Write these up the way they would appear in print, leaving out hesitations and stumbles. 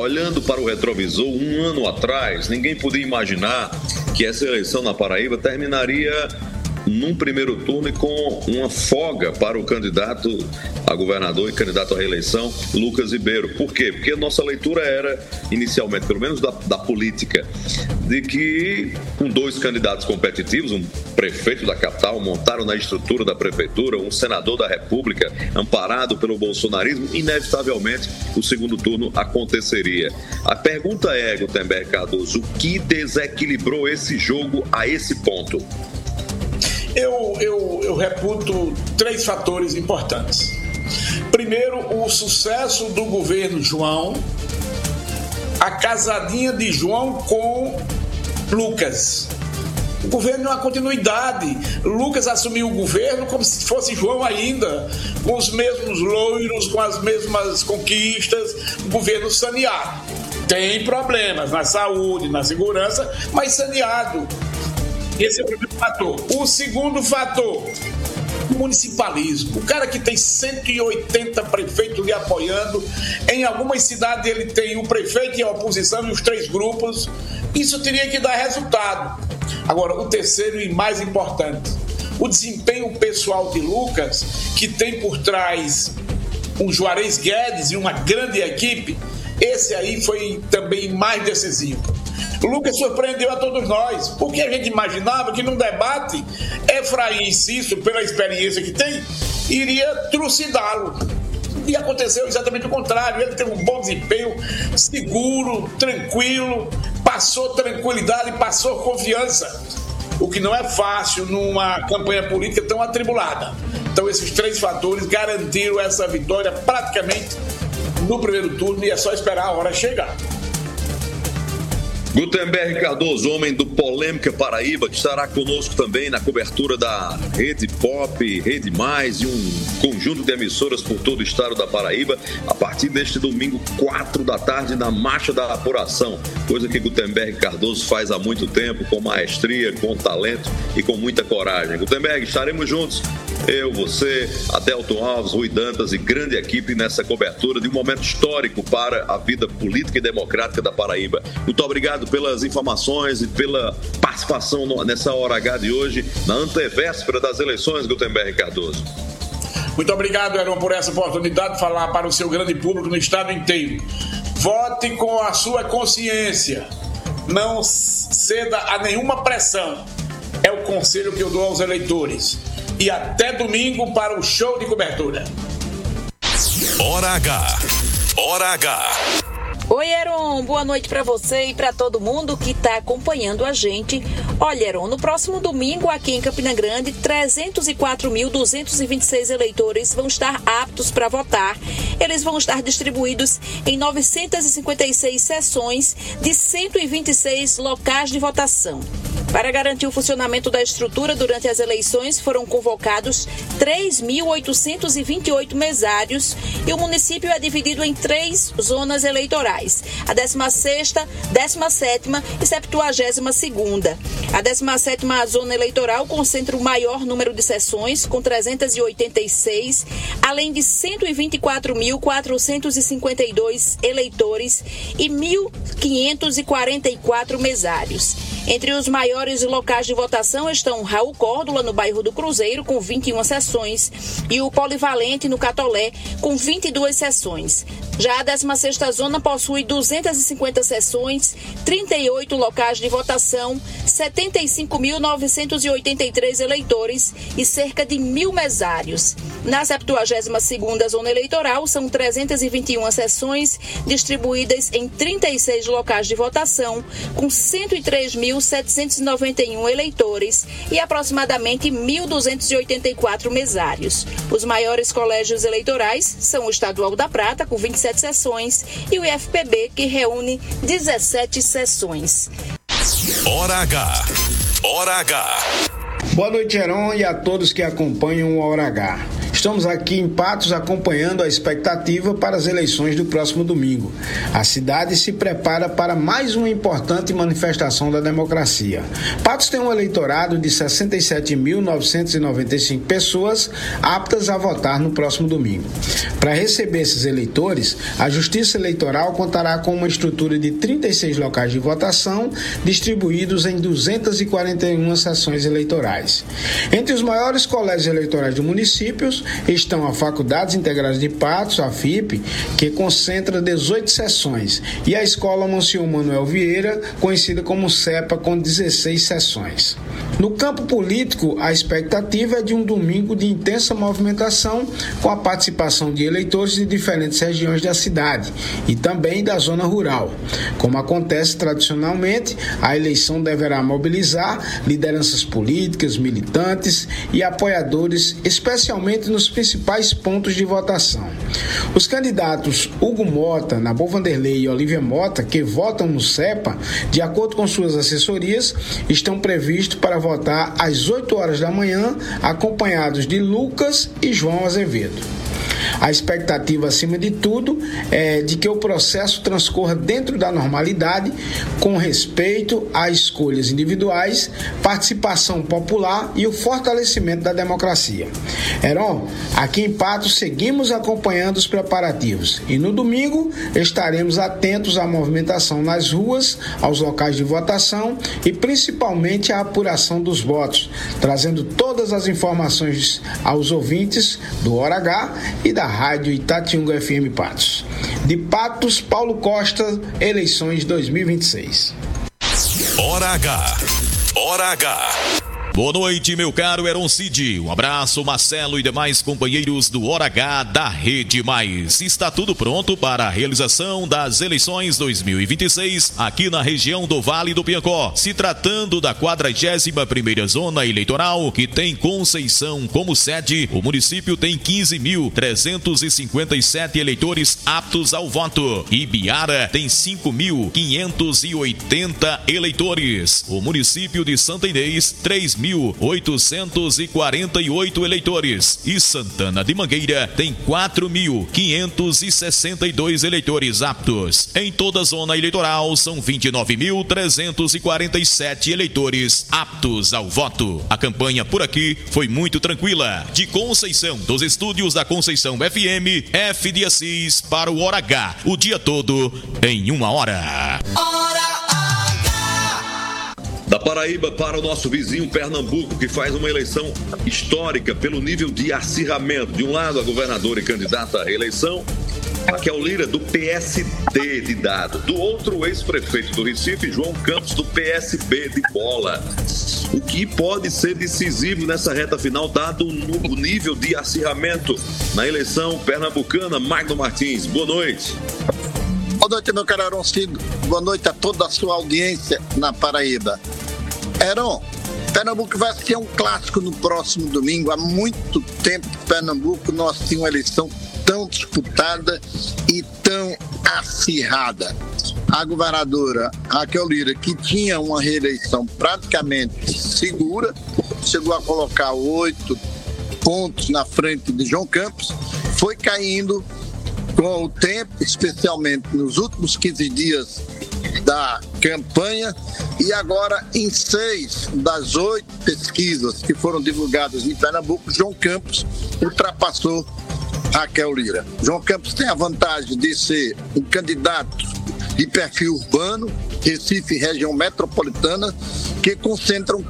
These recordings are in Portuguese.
olhando para o retrovisor, um ano atrás, ninguém podia imaginar que essa eleição na Paraíba terminaria num primeiro turno e com uma folga para o candidato a governador e candidato à reeleição, Lucas Ribeiro. Por quê? Porque a nossa leitura era, inicialmente, pelo menos da política, de que com dois candidatos competitivos, um prefeito da capital, montaram na estrutura da prefeitura, um senador da República, amparado pelo bolsonarismo, inevitavelmente o segundo turno aconteceria. A pergunta é, Gutenberg Cardoso, o que desequilibrou esse jogo a esse ponto? Eu reputo 3 fatores importantes. Primeiro, o sucesso do governo João, a casadinha de João com Lucas. O governo é uma continuidade. Lucas assumiu o governo como se fosse João ainda, com os mesmos loiros, com as mesmas conquistas, o governo saneado. Tem problemas na saúde, na segurança, mas saneado. Esse é o primeiro fator. O segundo fator, o municipalismo. O cara que tem 180 prefeitos lhe apoiando, em algumas cidades ele tem o prefeito e a oposição e os 3 grupos. Isso teria que dar resultado. Agora, o terceiro e mais importante, o desempenho pessoal de Lucas, que tem por trás um Juarez Guedes e uma grande equipe, esse aí foi também mais decisivo. O Lucas surpreendeu a todos nós, porque a gente imaginava que num debate, Efraim Cício, pela experiência que tem, iria trucidá-lo. E aconteceu exatamente o contrário. Ele teve um bom desempenho, seguro, tranquilo, passou tranquilidade, passou confiança, o que não é fácil numa campanha política tão atribulada. Então esses 3 fatores garantiram essa vitória praticamente no primeiro turno, e é só esperar a hora chegar. Gutenberg Cardoso, homem do Polêmica Paraíba, que estará conosco também na cobertura da Rede Pop, Rede Mais e um conjunto de emissoras por todo o estado da Paraíba, a partir deste domingo, 4 da tarde, na Marcha da Apuração, coisa que Gutenberg Cardoso faz há muito tempo, com maestria, com talento e com muita coragem. Gutenberg, estaremos juntos, eu, você, Adelton Alves, Rui Dantas e grande equipe nessa cobertura de um momento histórico para a vida política e democrática da Paraíba. Muito obrigado pelas informações e pela participação nessa hora H de hoje, na antevéspera das eleições, Gutenberg Cardoso. Muito obrigado, Heron, por essa oportunidade de falar para o seu grande público no estado inteiro. Vote com a sua consciência. Não ceda a nenhuma pressão. É o conselho que eu dou aos eleitores. E até domingo para o show de cobertura. Hora H. Hora H. Oi, Heron, boa noite para você e para todo mundo que está acompanhando a gente. Olha, Heron, no próximo domingo aqui em Campina Grande, 304.226 eleitores vão estar aptos para votar. Eles vão estar distribuídos em 956 sessões de 126 locais de votação. Para garantir o funcionamento da estrutura durante as eleições, foram convocados 3.828 mesários e o município é dividido em 3 zonas eleitorais. A 16ª, 17ª e 72ª. A 17ª zona eleitoral concentra o maior número de sessões, com 386, além de 124.452 eleitores e 1.544 mesários. Entre os maiores locais de votação estão Raul Córdula, no bairro do Cruzeiro, com 21 sessões, e o Polivalente, no Catolé, com 22 sessões. Já a 16ª zona possui 250 sessões, 38 locais de votação, 75.983 eleitores e cerca de 1.000 mesários. Na 72ª zona eleitoral, são 321 sessões, distribuídas em 36 locais de votação, com 103.791 eleitores e aproximadamente 1.284 mesários. Os maiores colégios eleitorais são o Estadual da Prata, com 27 sessões, e o IFPB, que reúne 17 sessões. Hora H. Hora H. Boa noite, Heron, e a todos que acompanham o Hora H. Estamos aqui em Patos acompanhando a expectativa para as eleições do próximo domingo. A cidade se prepara para mais uma importante manifestação da democracia. Patos tem um eleitorado de 67.995 pessoas aptas a votar no próximo domingo. Para receber esses eleitores, a Justiça Eleitoral contará com uma estrutura de 36 locais de votação distribuídos em 241 sessões eleitorais. Entre os maiores colégios eleitorais do município estão a Faculdades Integradas de Patos, a FIP, que concentra 18 sessões, e a Escola Monsenhor Manuel Vieira, conhecida como CEPA, com 16 sessões. No campo político, a expectativa é de um domingo de intensa movimentação, com a participação de eleitores de diferentes regiões da cidade e também da zona rural. Como acontece tradicionalmente, a eleição deverá mobilizar lideranças políticas, militantes e apoiadores, especialmente nos principais pontos de votação. Os candidatos Hugo Mota, Nabor Vanderlei e Olívia Mota, que votam no CEPA, de acordo com suas assessorias, estão previstos para votar às 8 horas da manhã, acompanhados de Lucas e João Azevedo. A expectativa, acima de tudo, é de que o processo transcorra dentro da normalidade, com respeito a escolhas individuais, participação popular e o fortalecimento da democracia. Heron, aqui em Patos seguimos acompanhando os preparativos e no domingo estaremos atentos à movimentação nas ruas, aos locais de votação e principalmente à apuração dos votos, trazendo todas as informações aos ouvintes do Hora H e da Rádio Itatiunga FM Patos. De Patos, Paulo Costa, eleições 2026. Hora H. Hora H. Boa noite, meu caro Heron Cid. Um abraço, Marcelo e demais companheiros do Hora H da Rede Mais. Está tudo pronto para a realização das eleições 2026 aqui na região do Vale do Piancó. Se tratando da 41ª Zona Eleitoral, que tem Conceição como sede, o município tem 15.357 eleitores aptos ao voto. Ibiara tem 5.580 eleitores. O município de Santa Inês, 3.848 eleitores e Santana de Mangueira tem 4.562 eleitores aptos. Em toda a zona eleitoral são 29.347 eleitores aptos ao voto. A campanha por aqui foi muito tranquila. De Conceição, dos estúdios da Conceição FM, F de Assis para o Hora H, o dia todo em 1 hora. Da Paraíba para o nosso vizinho Pernambuco, que faz uma eleição histórica pelo nível de acirramento. De um lado, a governadora e candidata à reeleição, Raquel Lira, do PSD de Dado. Do outro, o ex-prefeito do Recife, João Campos, do PSB de Bola. O que pode ser decisivo nessa reta final, dado o nível de acirramento na eleição pernambucana. Magno Martins, boa noite. Boa noite, meu caro Heron Cid. Boa noite a toda a sua audiência na Paraíba. Heron, Pernambuco vai ser um clássico no próximo domingo. Há muito tempo Pernambuco não tinha uma eleição tão disputada e tão acirrada. A governadora Raquel Lira, que tinha uma reeleição praticamente segura, chegou a colocar 8 pontos na frente de João Campos, foi caindo com o tempo, especialmente nos últimos 15 dias da campanha, e agora em 6 das 8 pesquisas que foram divulgadas em Pernambuco, João Campos ultrapassou Raquel Lira. João Campos tem a vantagem de ser um candidato de perfil urbano, Recife, região metropolitana, que concentram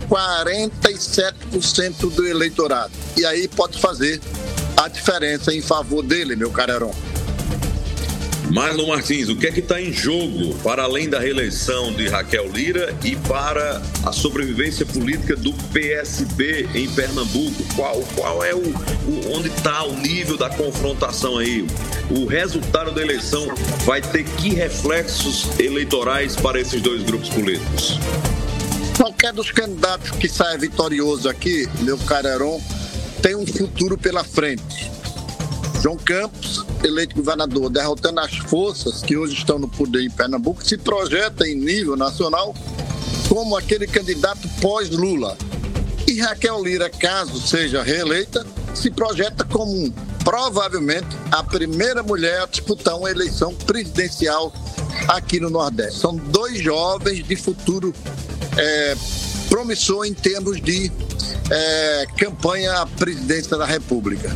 47% do eleitorado. E aí pode fazer a diferença em favor dele, meu caro Heron. Marlon Martins, o que é que está em jogo para além da reeleição de Raquel Lira e para a sobrevivência política do PSB em Pernambuco? Qual é onde está o nível da confrontação aí? O resultado da eleição vai ter que reflexos eleitorais para esses dois grupos políticos? Qualquer dos candidatos que saia vitorioso aqui, meu caro Heron, tem um futuro pela frente. João Campos, eleito governador, derrotando as forças que hoje estão no poder em Pernambuco, se projeta em nível nacional como aquele candidato pós-Lula. E Raquel Lira, caso seja reeleita, se projeta como provavelmente a primeira mulher a disputar uma eleição presidencial aqui no Nordeste. São 2 jovens de futuro promissor em termos de campanha à presidência da República.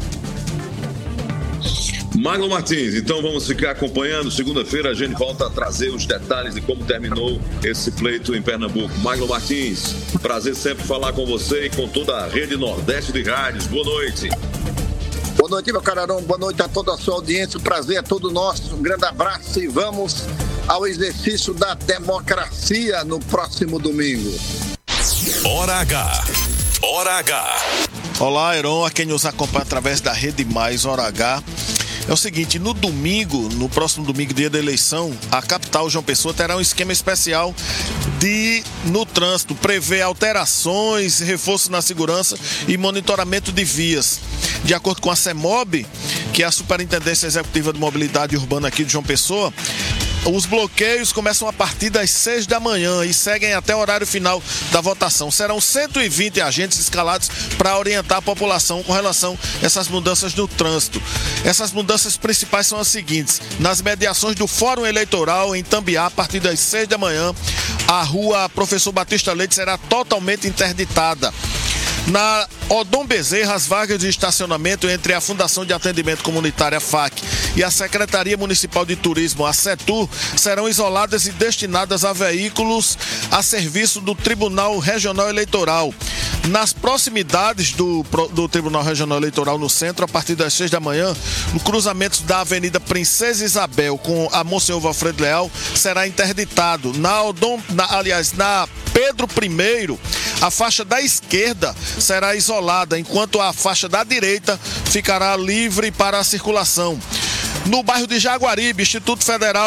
Magno Martins, então vamos ficar acompanhando. Segunda-feira a gente volta a trazer os detalhes de como terminou esse pleito em Pernambuco. Magno Martins, prazer sempre falar com você e com toda a rede Nordeste de rádios. Boa noite. Boa noite, meu caro Aron. Boa noite a toda a sua audiência. O prazer é todo nosso. Um grande abraço e vamos ao exercício da democracia no próximo domingo. Hora H. Hora H. Olá, Heron, a quem nos acompanha através da Rede Mais Hora H. É o seguinte, no próximo domingo, dia da eleição, a capital, João Pessoa, terá um esquema especial no trânsito, prevê alterações, reforço na segurança e monitoramento de vias. De acordo com a CEMOB, que é a Superintendência Executiva de Mobilidade Urbana aqui de João Pessoa, os bloqueios começam a partir das 6 da manhã e seguem até o horário final da votação. Serão 120 agentes escalados para orientar a população com relação a essas mudanças no trânsito. Essas mudanças principais são as seguintes: nas mediações do Fórum Eleitoral em Tambiá, a partir das 6 da manhã, a rua Professor Batista Leite será totalmente interditada. Na Odom Bezerra, as vagas de estacionamento entre a Fundação de Atendimento Comunitário, a FAC, e a Secretaria Municipal de Turismo, a SETUR, serão isoladas e destinadas a veículos a serviço do Tribunal Regional Eleitoral. Nas proximidades do Tribunal Regional Eleitoral no centro, a partir das 6 da manhã, no cruzamento da Avenida Princesa Isabel com a Monsenhor Valfredo Leal, será interditado. Na Pedro I, a faixa da esquerda será isolada, enquanto a faixa da direita ficará livre para a circulação. No bairro de Jaguaribe, Instituto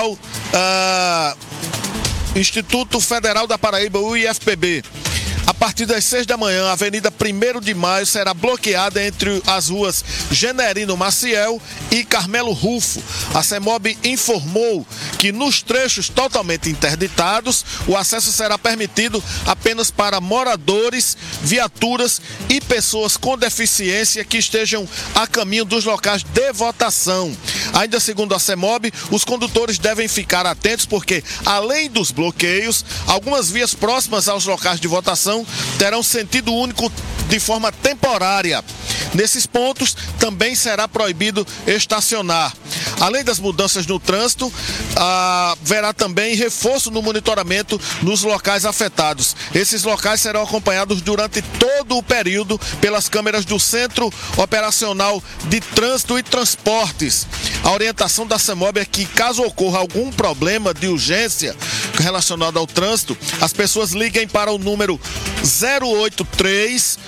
Federal da Paraíba, o IFPB, a partir das 6 da manhã, a Avenida 1º de Maio será bloqueada entre as ruas Generino Maciel e Carmelo Rufo. A CEMOB informou que nos trechos totalmente interditados, o acesso será permitido apenas para moradores, viaturas e pessoas com deficiência que estejam a caminho dos locais de votação. Ainda segundo a CEMOB, os condutores devem ficar atentos porque, além dos bloqueios, algumas vias próximas aos locais de votação terão sentido único de forma temporária. Nesses pontos também será proibido estacionar. Além das mudanças no trânsito, haverá também reforço no monitoramento nos locais afetados. Esses locais serão acompanhados durante todo o período pelas câmeras do Centro Operacional de Trânsito e Transportes. A orientação da CEMOB é que, caso ocorra algum problema de urgência relacionado ao trânsito, as pessoas liguem para o número 083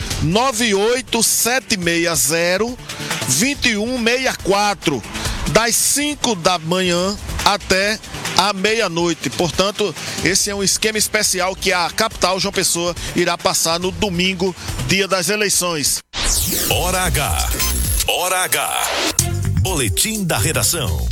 98760 2164 das 5 da manhã até à meia-noite. Portanto, esse é um esquema especial que a capital, João Pessoa, irá passar no domingo, dia das eleições. Hora H. Hora H. Boletim da Redação.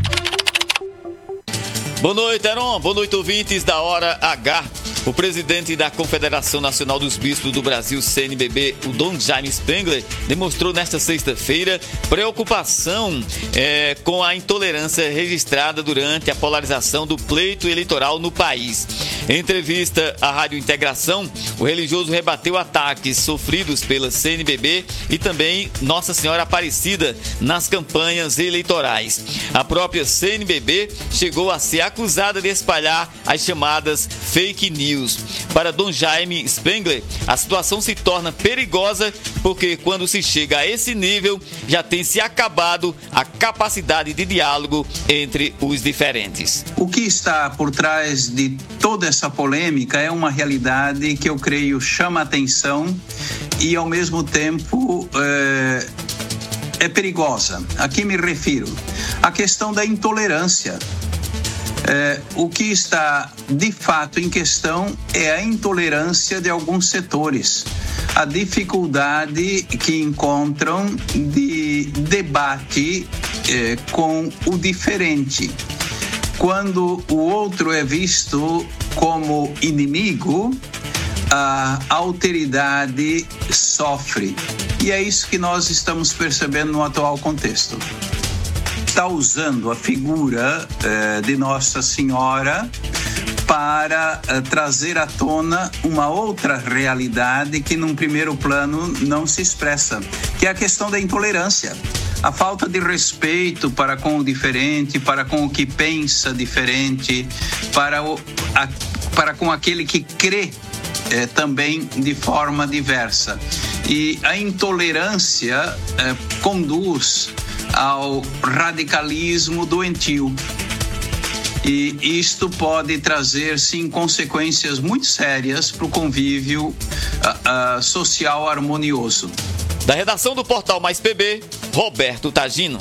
Boa noite, Heron. Boa noite, ouvintes da Hora H. O presidente da Confederação Nacional dos Bispos do Brasil, CNBB, o Dom Jaime Spengler, demonstrou nesta sexta-feira preocupação com a intolerância registrada durante a polarização do pleito eleitoral no país. Em entrevista à Rádio Integração, o religioso rebateu ataques sofridos pela CNBB e também Nossa Senhora Aparecida nas campanhas eleitorais. A própria CNBB chegou a ser acusada de espalhar as chamadas fake news. Para Dom Jaime Spengler, a situação se torna perigosa porque quando se chega a esse nível, já tem se acabado a capacidade de diálogo entre os diferentes. O que está por trás de toda essa polêmica é uma realidade que eu creio chama atenção e ao mesmo tempo é perigosa. A que me refiro? A questão da intolerância. O que está de fato em questão é a intolerância de alguns setores, a dificuldade que encontram de debate com o diferente. Quando o outro é visto como inimigo, a alteridade sofre. E é isso que nós estamos percebendo no atual contexto. Está usando a figura de Nossa Senhora para trazer à tona uma outra realidade que num primeiro plano não se expressa, que é a questão da intolerância. A falta de respeito para com o diferente, para com o que pensa diferente, para com aquele que crê também de forma diversa. E a intolerância conduz ao radicalismo doentio. E isto pode trazer, sim, consequências muito sérias para o convívio social harmonioso. Da redação do Portal Mais PB, Roberto Tagino.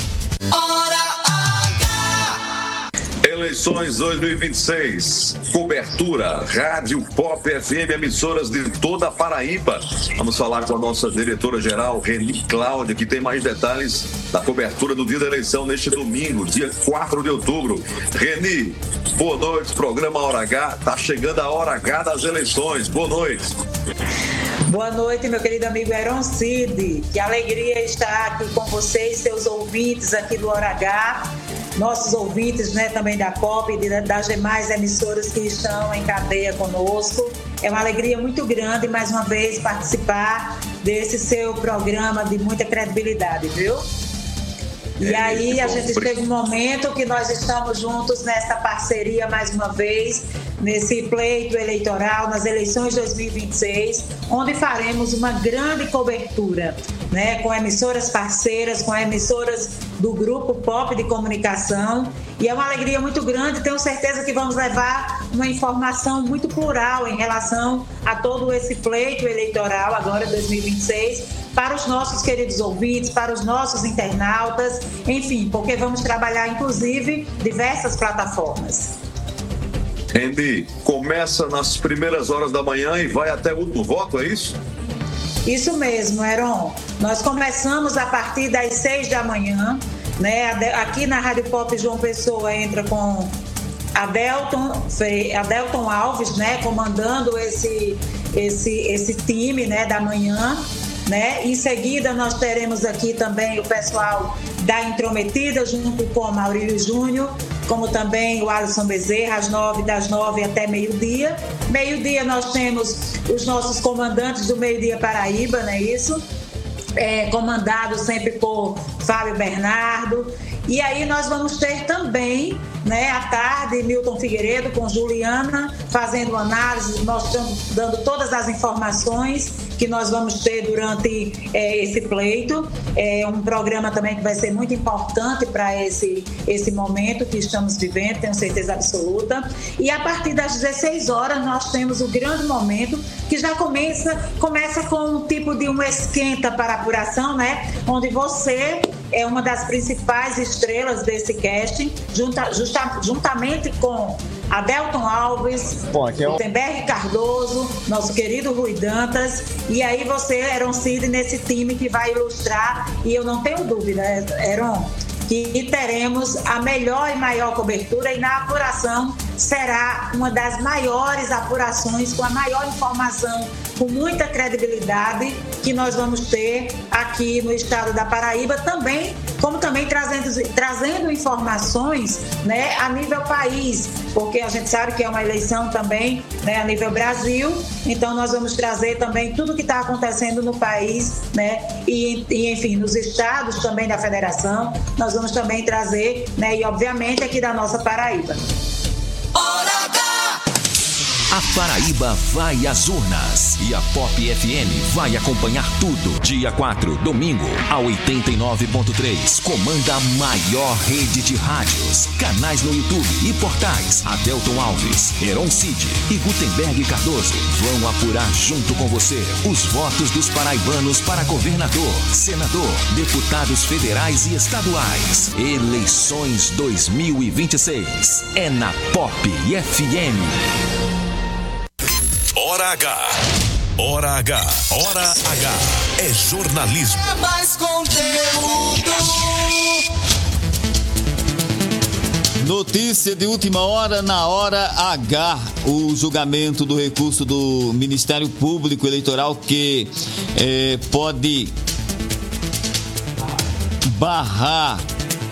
Eleições 2026, cobertura, Rádio Pop FM, emissoras de toda a Paraíba. Vamos falar com a nossa diretora-geral, Reni Cláudia, que tem mais detalhes da cobertura do dia da eleição neste domingo, dia 4 de outubro. Reni, boa noite, programa Hora H, tá chegando a Hora H das eleições, boa noite. Boa noite, meu querido amigo Heron Cid, que alegria estar aqui com vocês, seus ouvintes aqui do Hora H, nossos ouvintes, né, também da Pop e das demais emissoras que estão em cadeia conosco. É uma alegria muito grande, mais uma vez, participar desse seu programa de muita credibilidade, viu? E aí a gente teve um momento que nós estamos juntos nessa parceria mais uma vez, nesse pleito eleitoral, nas eleições 2026, onde faremos uma grande cobertura, né, com emissoras parceiras, com emissoras do Grupo Pop de Comunicação. E é uma alegria muito grande, tenho certeza que vamos levar uma informação muito plural em relação a todo esse pleito eleitoral, agora 2026, para os nossos queridos ouvintes, para os nossos internautas, enfim, porque vamos trabalhar, inclusive, diversas plataformas. Andy, começa nas primeiras horas da manhã e vai até o último voto, é isso? Isso mesmo, Heron. Nós começamos a partir das 6 da manhã, né? Aqui na Rádio Pop João Pessoa entra com Adelton Alves, né? Comandando esse time, né? Da manhã. Né? Em seguida, nós teremos aqui também o pessoal da Intrometida, junto com o Maurílio Júnior, como também o Alisson Bezerra, das 9 até meio-dia. Meio-dia, nós temos os nossos comandantes do Meio-Dia Paraíba, não é isso? Comandado sempre por Fábio Bernardo. E aí nós vamos ter também, né, à tarde, Milton Figueiredo com Juliana, fazendo análise, mostrando, dando todas as informações que nós vamos ter durante esse pleito. É um programa também que vai ser muito importante para esse momento que estamos vivendo, tenho certeza absoluta. E a partir das 16 horas nós temos o grande momento que já começa com um tipo de um esquenta para apuração, né? Onde você é uma das principais estrelas desse casting, juntamente com Adelton Alves, Gutenberg Cardoso, nosso querido Rui Dantas, e aí você, Heron Cid, nesse time que vai ilustrar, e eu não tenho dúvida, Heron, que teremos a melhor e maior cobertura, e na apuração será uma das maiores apurações, com a maior informação, com muita credibilidade, que nós vamos ter aqui no estado da Paraíba, também, como também trazendo informações, né, a nível país, porque a gente sabe que é uma eleição também, né, a nível Brasil, então nós vamos trazer também tudo que está acontecendo no país, né, e enfim, nos estados também da federação, nós vamos também trazer, né, e obviamente aqui da nossa Paraíba. A Paraíba vai às urnas e a Pop FM vai acompanhar tudo. Dia 4, domingo, a 89.3. Comanda a maior rede de rádios, canais no YouTube e portais. Adelton Alves, Heron Cid e Gutenberg Cardoso vão apurar junto com você os votos dos paraibanos para governador, senador, deputados federais e estaduais. Eleições 2026. É na Pop FM. Hora H. Hora H. Hora H. É jornalismo. É mais conteúdo. Notícia de última hora na Hora H. O julgamento do recurso do Ministério Público Eleitoral que pode barrar.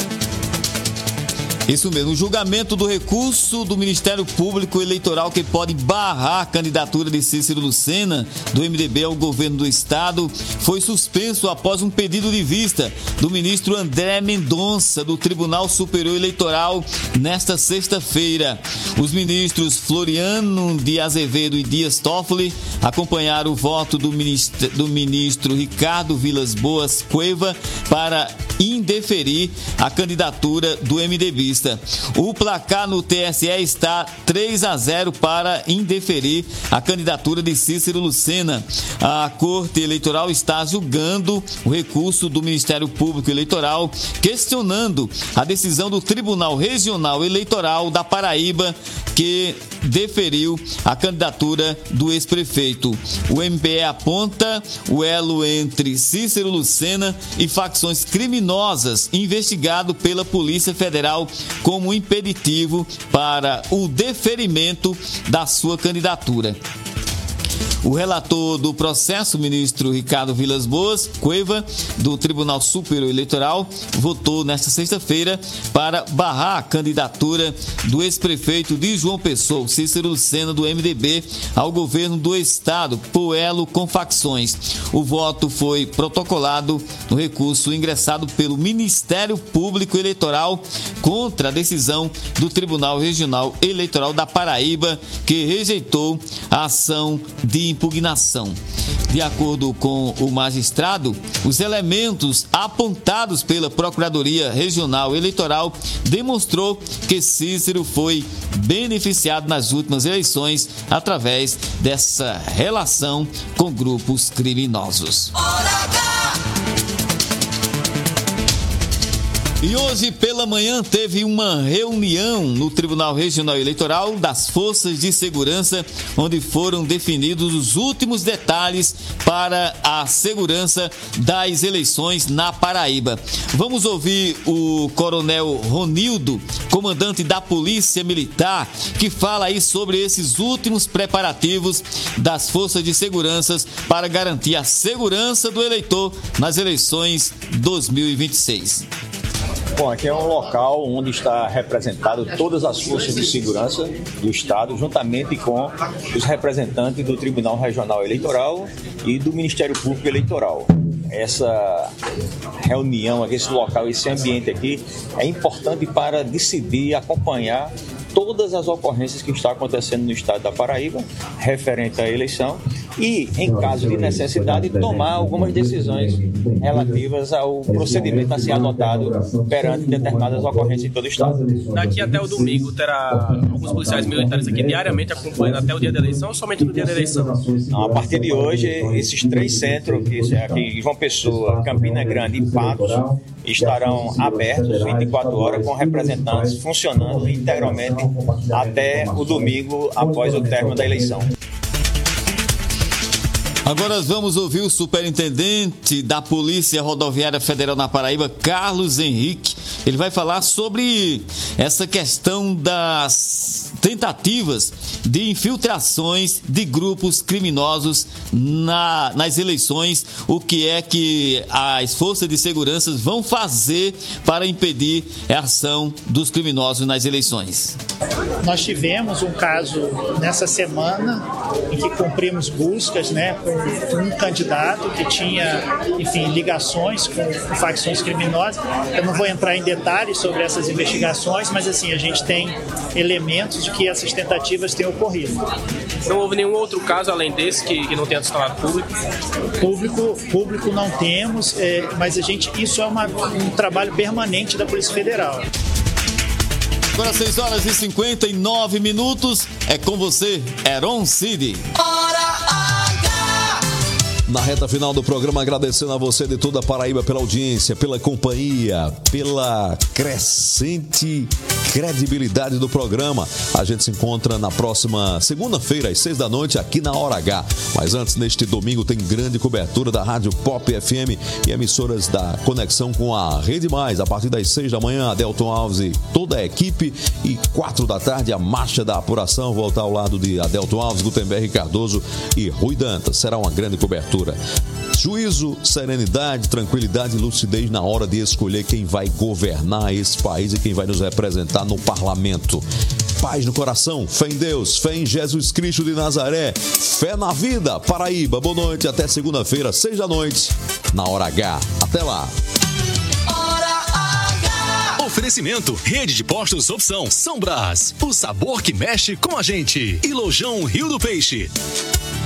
Isso mesmo, o julgamento do recurso do Ministério Público Eleitoral que pode barrar a candidatura de Cícero Lucena, do MDB, ao governo do Estado, foi suspenso após um pedido de vista do ministro André Mendonça, do Tribunal Superior Eleitoral, nesta sexta-feira. Os ministros Floriano de Azevedo e Dias Toffoli acompanharam o voto do ministro Ricardo Vilas Boas Cueva para indeferir a candidatura do MDBista. O placar no TSE está 3-0 para indeferir a candidatura de Cícero Lucena. A Corte Eleitoral está julgando o recurso do Ministério Público Eleitoral, questionando a decisão do Tribunal Regional Eleitoral da Paraíba, que deferiu a candidatura do ex-prefeito. O MPE aponta o elo entre Cícero Lucena e facções criminosas, investigado pela Polícia Federal como impeditivo para o deferimento da sua candidatura. O relator do processo, o ministro Ricardo Vilas Boas Cueva, do Tribunal Superior Eleitoral, votou nesta sexta-feira para barrar a candidatura do ex-prefeito de João Pessoa, Cícero Lucena, do MDB, ao governo do Estado, por elo com facções. O voto foi protocolado no recurso ingressado pelo Ministério Público Eleitoral contra a decisão do Tribunal Regional Eleitoral da Paraíba, que rejeitou a ação de impugnação. De acordo com o magistrado, os elementos apontados pela Procuradoria Regional Eleitoral demonstrou que Cícero foi beneficiado nas últimas eleições através dessa relação com grupos criminosos. E hoje pela manhã teve uma reunião no Tribunal Regional Eleitoral das Forças de Segurança, onde foram definidos os últimos detalhes para a segurança das eleições na Paraíba. Vamos ouvir o Coronel Ronildo, comandante da Polícia Militar, que fala aí sobre esses últimos preparativos das Forças de Segurança para garantir a segurança do eleitor nas eleições 2026. Bom, aqui é um local onde está representado todas as forças de segurança do Estado, juntamente com os representantes do Tribunal Regional Eleitoral e do Ministério Público Eleitoral. Essa reunião aqui, esse local, esse ambiente aqui é importante para decidir, acompanhar todas as ocorrências que estão acontecendo no estado da Paraíba, referente à eleição, e, em caso de necessidade, tomar algumas decisões relativas ao procedimento a ser adotado perante determinadas ocorrências em todo o estado. Daqui até o domingo terá alguns policiais militares aqui diariamente acompanhando até o dia da eleição ou somente no dia da eleição? Não, a partir de hoje, esses 3 centros, que é aqui João Pessoa, Campina Grande e Patos, estarão abertos 24 horas com representantes funcionando integralmente até o domingo após o término da eleição. Agora vamos ouvir o superintendente da Polícia Rodoviária Federal na Paraíba, Carlos Henrique. Ele vai falar sobre essa questão das tentativas de infiltrações de grupos criminosos nas eleições, o que é que as forças de segurança vão fazer para impedir a ação dos criminosos nas eleições. Nós tivemos um caso nessa semana em que cumprimos buscas, com um candidato que tinha, ligações com facções criminosas. Eu não vou entrar em detalhes sobre essas investigações, mas a gente tem elementos de que essas tentativas têm ocorrido. Não houve nenhum outro caso além desse que não tenha se tornado público? Público não temos, mas isso é um trabalho permanente da Polícia Federal. Agora 6h59, é com você, Heron Cid. Na reta final do programa, agradecendo a você de toda a Paraíba pela audiência, pela companhia, pela crescente credibilidade do programa. A gente se encontra na próxima segunda-feira, às 6 da noite, aqui na Hora H. Mas antes, neste domingo, tem grande cobertura da Rádio Pop FM e emissoras da conexão com a Rede Mais. A partir das 6 da manhã, Adelton Alves e toda a equipe. E 4 da tarde, a marcha da apuração, voltar ao lado de Adelton Alves, Gutenberg Cardoso e Rui Dantas. Será uma grande cobertura. legislatura. Juízo, serenidade, tranquilidade e lucidez na hora de escolher quem vai governar esse país e quem vai nos representar no parlamento. Paz no coração, fé em Deus, fé em Jesus Cristo de Nazaré, fé na vida. Paraíba, boa noite, até segunda-feira, 6 da noite, na Hora H. Até lá. Oferecimento, Rede de Postos Opção, São Brás, o sabor que mexe com a gente. E Lojão Rio do Peixe.